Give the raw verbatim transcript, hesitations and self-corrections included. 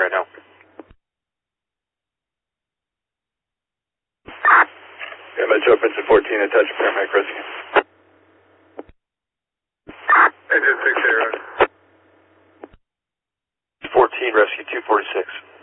right now. Yeah, Metro Benson fourteen, attach a paramedic rescue. Engine six zero. fourteen, rescue two forty-six.